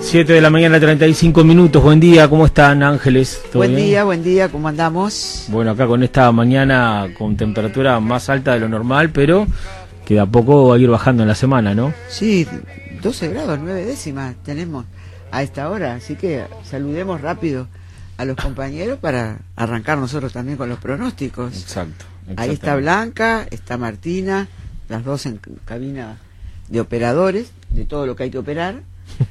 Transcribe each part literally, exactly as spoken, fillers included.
siete de la mañana, treinta y cinco minutos. Buen día, ¿cómo están, Ángeles? ¿Todo Buen bien? día, buen día, ¿cómo andamos? Bueno, acá con esta mañana con temperatura más alta de lo normal, pero que de a poco va a ir bajando en la semana, ¿no? Sí, doce grados, nueve décimas tenemos a esta hora, así que saludemos rápido a los compañeros para arrancar nosotros también con los pronósticos. Exacto. Ahí está Blanca, está Martina, las dos en cabina de operadores, de todo lo que hay que operar.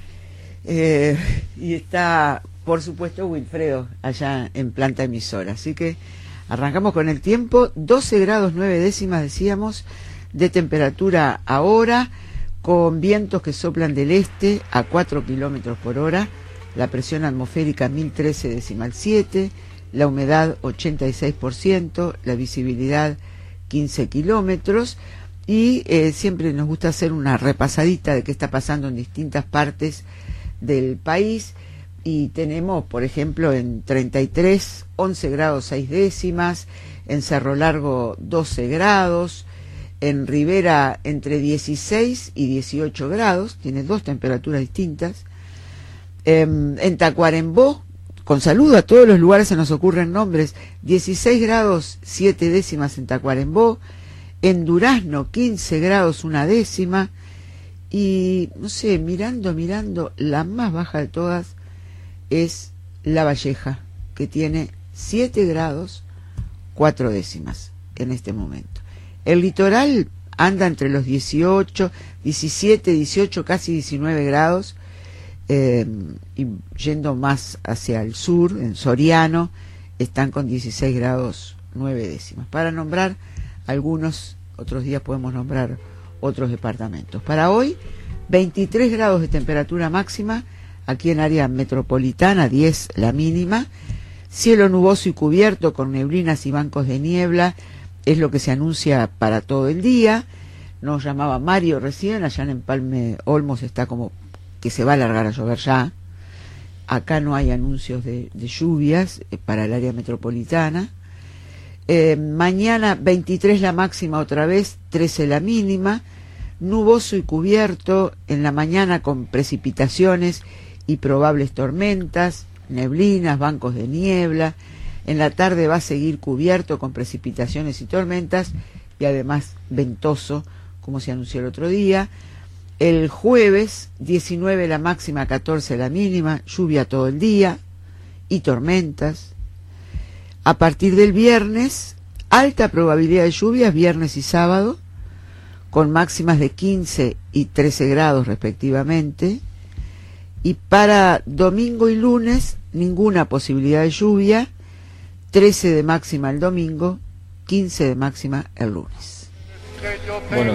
Eh, y está, por supuesto, Wilfredo allá en planta emisora. Así que arrancamos con el tiempo. Doce grados nueve décimas, decíamos, de temperatura ahora, con vientos que soplan del este a cuatro kilómetros por hora, la presión atmosférica mil trece decimal siete, la humedad ochenta y seis por ciento, la visibilidad quince kilómetros. Y eh, siempre nos gusta hacer una repasadita de qué está pasando en distintas partes del país, y tenemos, por ejemplo, en treinta y tres, once grados seis décimas, en Cerro Largo doce grados, en Rivera entre dieciséis y dieciocho grados, tiene dos temperaturas distintas, en, en Tacuarembó, con saludo a todos los lugares se nos ocurren nombres, dieciséis grados siete décimas en Tacuarembó, en Durazno quince grados una décima, y no sé, mirando, mirando, la más baja de todas es La Valleja, que tiene siete grados cuatro décimas en este momento. El litoral anda entre los dieciocho, diecisiete, dieciocho, casi diecinueve grados, eh, y yendo más hacia el sur, en Soriano, están con dieciséis grados nueve décimas. Para nombrar algunos, otros días podemos nombrar otros departamentos. Para hoy, veintitrés grados de temperatura máxima, aquí en área metropolitana, diez la mínima, cielo nuboso y cubierto con neblinas y bancos de niebla, es lo que se anuncia para todo el día. Nos llamaba Mario recién, allá en Empalme Olmos está como que se va a alargar a llover ya. Acá no hay anuncios de, de lluvias eh, para el área metropolitana. Eh, mañana veintitrés la máxima otra vez, trece la mínima, nuboso y cubierto en la mañana con precipitaciones y probables tormentas, neblinas, bancos de niebla. En la tarde va a seguir cubierto con precipitaciones y tormentas y además ventoso, como se anunció el otro día. El jueves, diecinueve la máxima, catorce la mínima, lluvia todo el día y tormentas. A partir del viernes, alta probabilidad de lluvias, viernes y sábado, con máximas de quince y trece grados respectivamente. Y para domingo y lunes, ninguna posibilidad de lluvia, trece de máxima el domingo, quince de máxima el lunes. Bueno,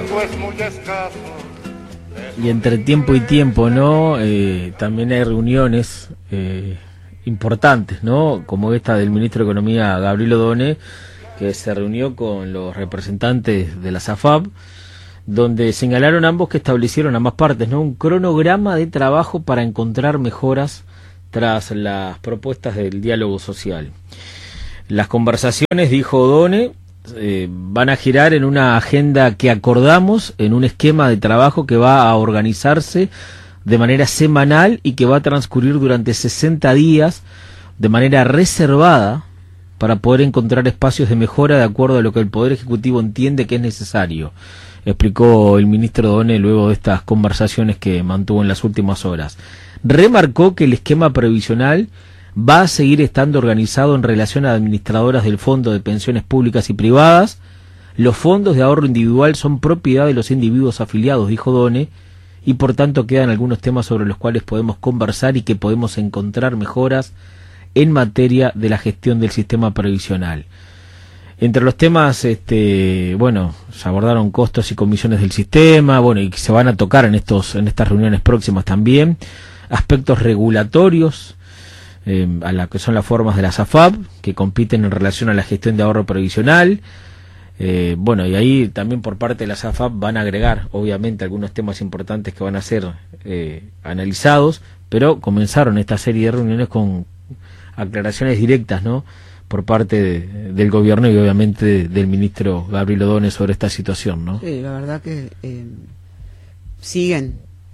y entre tiempo y tiempo, ¿no? Eh, también hay reuniones eh, importantes, ¿no? Como esta del ministro de Economía, Gabriel Odone, que se reunió con los representantes de la SAFAP, donde señalaron ambos que establecieron ambas partes, ¿no? Un cronograma de trabajo para encontrar mejoras tras las propuestas del diálogo social. Las conversaciones, dijo Odone, eh, van a girar en una agenda que acordamos, en un esquema de trabajo que va a organizarse de manera semanal y que va a transcurrir durante sesenta días de manera reservada para poder encontrar espacios de mejora de acuerdo a lo que el Poder Ejecutivo entiende que es necesario, explicó el ministro Odone luego de estas conversaciones que mantuvo en las últimas horas. Remarcó que el esquema previsional va a seguir estando organizado en relación a administradoras del Fondo de Pensiones Públicas y Privadas. Los fondos de ahorro individual son propiedad de los individuos afiliados, dijo Odone, y por tanto quedan algunos temas sobre los cuales podemos conversar y que podemos encontrar mejoras en materia de la gestión del sistema previsional. Entre los temas, este, bueno, se abordaron costos y comisiones del sistema, bueno, y que se van a tocar en estos, en estas reuniones próximas también, aspectos regulatorios, eh, a la que son las formas de la SAFAP, que compiten en relación a la gestión de ahorro previsional. Eh, bueno, y ahí también por parte de la SAFAP van a agregar, obviamente, algunos temas importantes que van a ser eh, analizados, pero comenzaron esta serie de reuniones con aclaraciones directas, ¿no?, por parte de, del gobierno y obviamente de, del ministro Gabriel Odone sobre esta situación, ¿no? Sí, la verdad que eh, siguen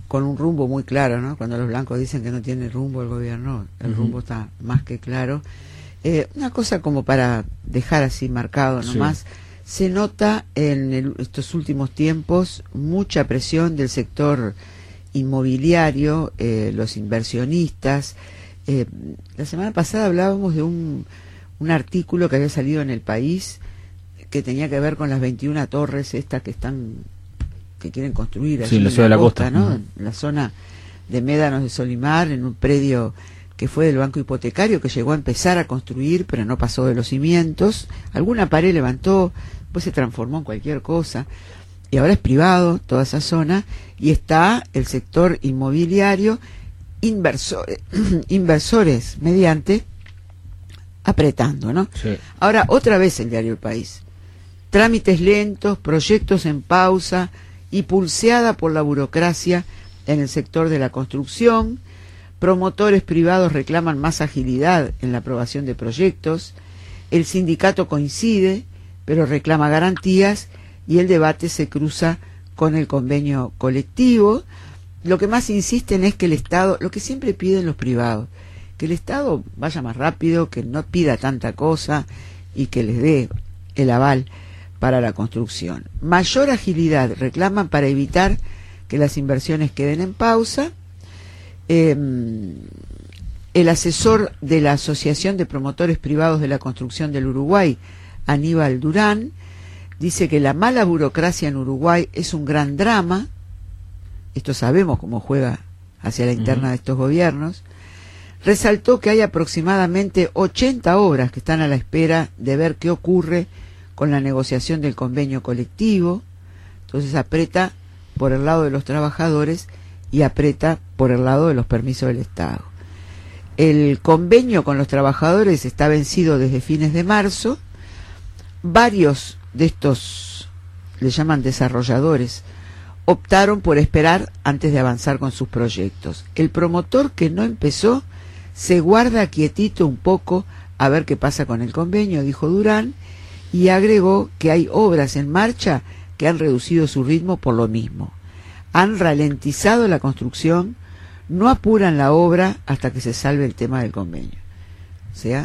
con un rumbo muy claro, ¿no? Cuando los blancos dicen que no tiene rumbo el gobierno, el uh-huh. rumbo está más que claro. Eh, una cosa como para dejar así marcado nomás, sí. Se nota en el, estos últimos tiempos mucha presión del sector inmobiliario, eh, los inversionistas. Eh, la semana pasada hablábamos de un, un artículo que había salido en El País que tenía que ver con las veintiuna torres estas que están que quieren construir allí sí, en la ciudad de la costa, costa ¿no? Uh-huh. En la zona de Médanos de Solimar, en un predio que fue del Banco Hipotecario, que llegó a empezar a construir, pero no pasó de los cimientos. Alguna pared levantó, después se transformó en cualquier cosa, y ahora es privado toda esa zona, y está el sector inmobiliario, inversores, inversores mediante, apretando, ¿no? Sí. Ahora, otra vez el diario El País. Trámites lentos, proyectos en pausa y pulseada por la burocracia en el sector de la construcción. Promotores privados reclaman más agilidad en la aprobación de proyectos. El sindicato coincide, pero reclama garantías y el debate se cruza con el convenio colectivo. Lo que más insisten es que el Estado, lo que siempre piden los privados, que el Estado vaya más rápido, que no pida tanta cosa y que les dé el aval para la construcción. Mayor agilidad reclaman para evitar que las inversiones queden en pausa. Eh, el asesor de la Asociación de Promotores Privados de la Construcción del Uruguay, Aníbal Durán, dice que la mala burocracia en Uruguay es un gran drama. Esto sabemos cómo juega hacia la interna uh-huh. de estos gobiernos. Resaltó que hay aproximadamente ochenta obras que están a la espera de ver qué ocurre con la negociación del convenio colectivo. Entonces aprieta por el lado de los trabajadores y aprieta por el lado de los permisos del Estado. El convenio con los trabajadores está vencido desde fines de marzo. Varios de estos, le llaman desarrolladores, optaron por esperar antes de avanzar con sus proyectos. El promotor que no empezó se guarda quietito un poco a ver qué pasa con el convenio, dijo Durán, y agregó que hay obras en marcha que han reducido su ritmo por lo mismo. Han ralentizado la construcción, no apuran la obra hasta que se salve el tema del convenio. O sea,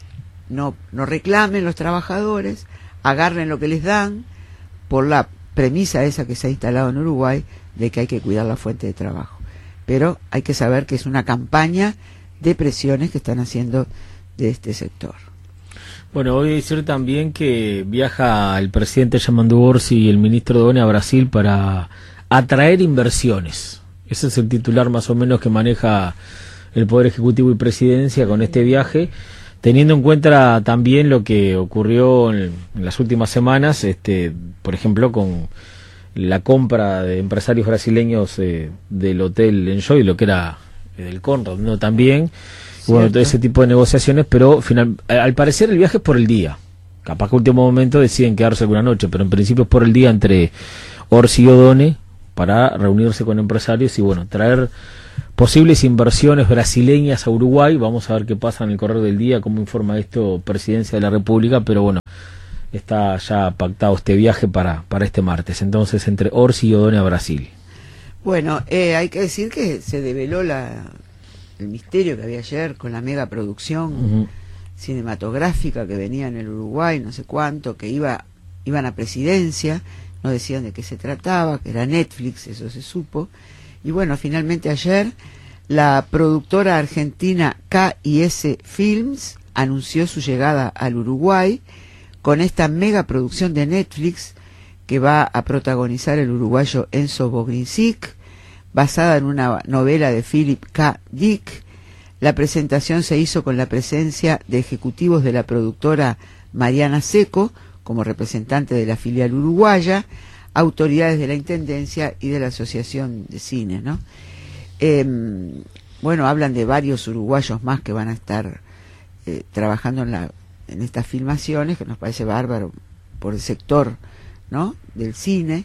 no, no reclamen los trabajadores, agarren lo que les dan, por la premisa esa que se ha instalado en Uruguay de que hay que cuidar la fuente de trabajo. Pero hay que saber que es una campaña de presiones que están haciendo de este sector. Bueno, voy a decir también que viaja el presidente Yamandu Orsi y el ministro Done a Brasil para atraer inversiones. Ese es el titular más o menos que maneja el Poder Ejecutivo y Presidencia con este viaje, teniendo en cuenta también lo que ocurrió en, en las últimas semanas, este, por ejemplo, con la compra de empresarios brasileños eh, del Hotel Enjoy, lo que era eh, del Conrad, ¿no? También, bueno, todo ese tipo de negociaciones, pero final, al parecer el viaje es por el día. Capaz que a último momento deciden quedarse alguna noche, pero en principio es por el día entre Orsi y Odone, para reunirse con empresarios y bueno, traer posibles inversiones brasileñas a Uruguay. Vamos a ver qué pasa en el correr del día, cómo informa esto Presidencia de la República, pero bueno, está ya pactado este viaje para, para este martes, entonces entre Orsi y Odone a Brasil. Bueno, eh, hay que decir que se develó la, el misterio que había ayer con la mega producción uh-huh. cinematográfica que venía en el Uruguay, no sé cuánto, que iba iban a Presidencia. No decían de qué se trataba, que era Netflix, eso se supo. Y bueno, finalmente ayer la productora argentina K y S Films anunció su llegada al Uruguay con esta mega producción de Netflix que va a protagonizar el uruguayo Enzo Bogrinsic, basada en una novela de Philip K. Dick. La presentación se hizo con la presencia de ejecutivos de la productora Mariana Seco, como representante de la filial uruguaya, autoridades de la Intendencia y de la Asociación de Cine, ¿no? Eh, bueno, hablan de varios uruguayos más que van a estar eh, trabajando en, la, en estas filmaciones, que nos parece bárbaro por el sector, ¿no?, del cine.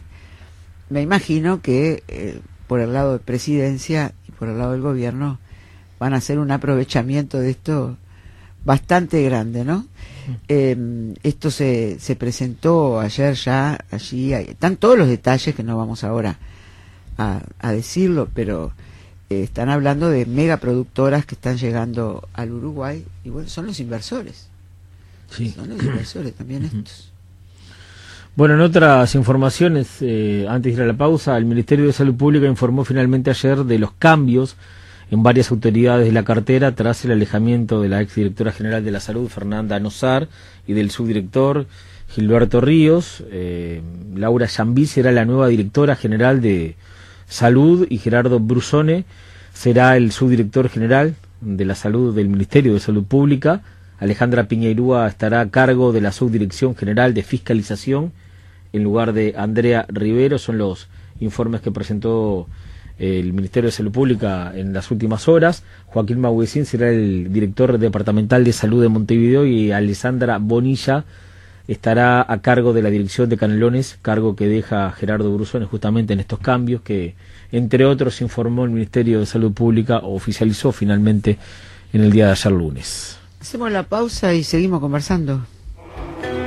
Me imagino que eh, por el lado de Presidencia y por el lado del gobierno van a hacer un aprovechamiento de esto bastante grande, ¿no? Eh, esto se, se presentó ayer ya allí, hay, están todos los detalles que no vamos ahora a, a decirlo, pero eh, están hablando de megaproductoras que están llegando al Uruguay, y bueno, son los inversores. Sí. Son los inversores también estos. Bueno, en otras informaciones, eh, antes de ir a la pausa, el Ministerio de Salud Pública informó finalmente ayer de los cambios en varias autoridades de la cartera tras el alejamiento de la exdirectora general de la Salud, Fernanda Nosar, y del subdirector Gilberto Ríos. eh, Laura Yambí será la nueva directora general de Salud y Gerardo Brusone será el subdirector general de la Salud del Ministerio de Salud Pública. Alejandra Piñeirúa estará a cargo de la Subdirección General de Fiscalización en lugar de Andrea Rivero. Son los informes que presentó el Ministerio de Salud Pública en las últimas horas. Joaquín Mahuesín será el director departamental de Salud de Montevideo y Alessandra Bonilla estará a cargo de la Dirección de Canelones, cargo que deja Gerardo Brusone justamente en estos cambios que, entre otros, informó el Ministerio de Salud Pública o oficializó finalmente en el día de ayer lunes. Hacemos la pausa y seguimos conversando.